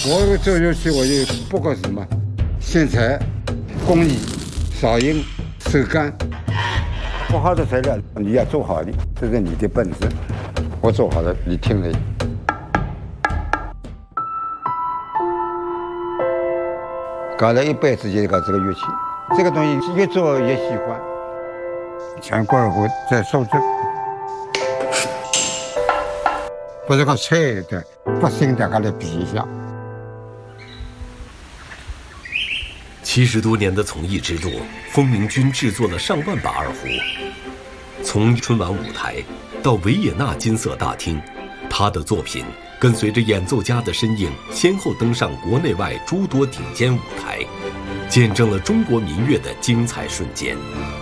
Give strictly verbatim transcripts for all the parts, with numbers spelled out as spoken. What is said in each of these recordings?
我做乐器，我就不管什么线材、工艺、嗓音、手感，不好的材料你要做好的，这是你的本事。我做好了，你听了。搞了一辈子就搞这个乐器，这个东西越做越喜欢。全国二胡在苏州，不是讲吹的，不信大家来比一下。 七十多年的从艺之路，风明君制作了上万把二胡。从春晚舞台到维也纳金色大厅，他的作品跟随着演奏家的身影，先后登上国内外诸多顶尖舞台，见证了中国民乐的精彩瞬间。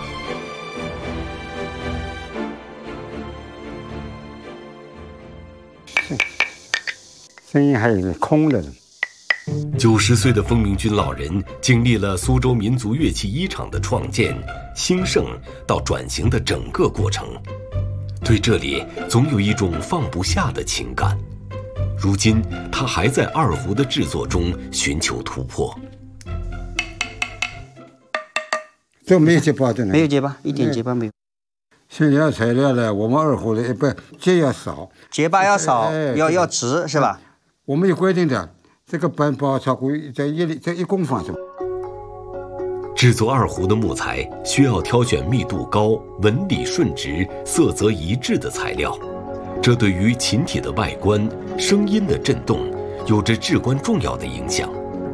声音还是空的。 九十岁的风明君老人经历了苏州民族乐器一厂的创建、兴盛到转型的整个过程，对这里总有一种放不下的情感。如今，他还在二胡的制作中寻求突破。 这没有结巴的呢？ 没有结巴，一点结巴没有。 现在材料呢，我们二胡的一般结要少， 结巴要少， 哎、 要要直，是吧？ 我们有规定的，这个板不超过在一里在一公分上。 制作二胡的木材需要挑选密度高、纹理顺直、色泽一致的材料，这对于琴体的外观、声音的震动有着至关重要的影响。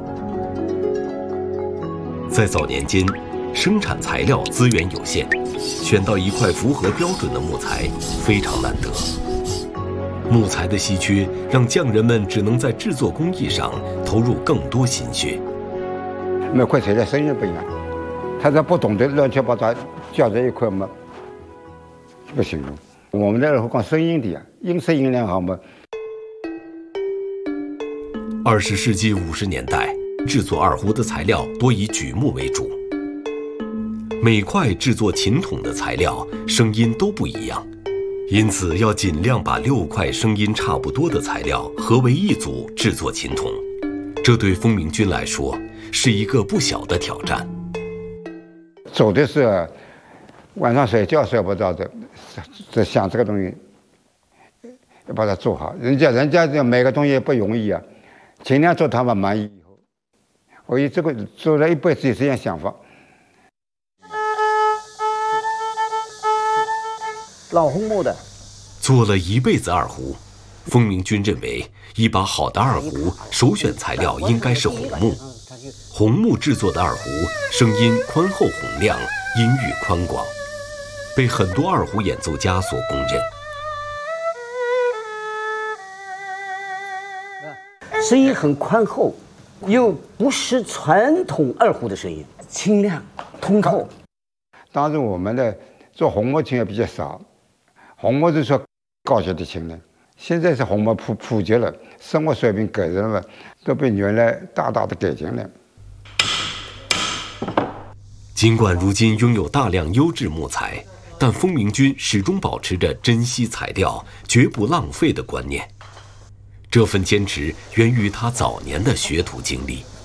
在早年间，生产材料资源有限，选到一块符合标准的木材非常难得。木材的稀缺让匠人们只能在制作工艺上投入更多心血。 每块材料声音不一样，他这不懂得乱七八糟加在一块嘛，不行了。我们的二胡光声音的呀，音色音量好嘛。 二十世纪五十年代，制作二胡的材料多以榉木为主，每块制作琴筒的材料声音都不一样。因此，要尽量把六块声音差不多的材料合为一组制作琴筒，这对风明君来说是一个不小的挑战。 走的是晚上睡觉睡不着的，在想这个东西，要把它做好。人家人家这每个东西不容易啊，尽量做他们满意以后。我以这个做了一辈子也是这样想法。 老红木的， 做了一辈子二胡，风明君认为，一把好的二胡首选材料应该是红木。红木制作的二胡，声音宽厚洪亮，音域宽广，被很多二胡演奏家所公认。 声音很宽厚，又不是传统二胡的声音，清亮通透。 当时我们的做红木琴也比较少。红木是说高级的琴呢，现在是红木普普及了，生活水平改善了，都被原来大大的改进了。 尽管如今拥有大量优质木材，但风明君始终保持着珍惜材料、绝不浪费的观念。这份坚持源于他早年的学徒经历。